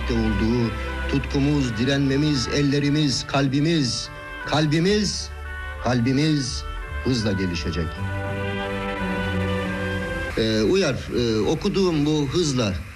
gelişmekte olduğu, tutkumuz, direnmemiz, ellerimiz, kalbimiz hızla gelişecek. Uyar, okuduğum bu hızla